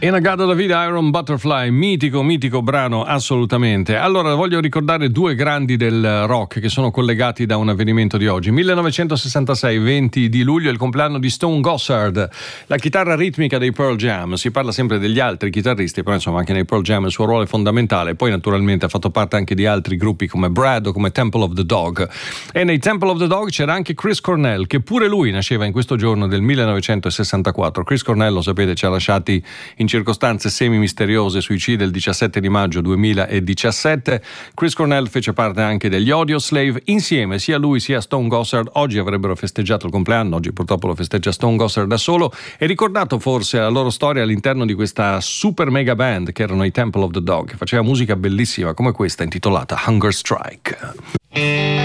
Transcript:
Inagada David, Iron Butterfly, mitico brano, assolutamente. Allora, voglio ricordare due grandi del rock che sono collegati da un avvenimento di oggi. 1966, 20 di luglio, è il compleanno di Stone Gossard, la chitarra ritmica dei Pearl Jam. Si parla sempre degli altri chitarristi, però insomma anche nei Pearl Jam il suo ruolo è fondamentale. Poi naturalmente ha fatto parte anche di altri gruppi come Brad o come Temple of the Dog. E nei Temple of the Dog c'era anche Chris Cornell, che pure lui nasceva in questo giorno del 1964. Chris Cornell, lo sapete, ci ha lasciati in circostanze semi-misteriose, suicida il 17 di maggio 2017. Chris Cornell fece parte anche degli Audioslave. Insieme, sia lui sia Stone Gossard, oggi avrebbero festeggiato il compleanno. Oggi purtroppo lo festeggia Stone Gossard da solo. È ricordato forse la loro storia all'interno di questa super mega band che erano i Temple of the Dog, che faceva musica bellissima come questa intitolata Hunger Strike.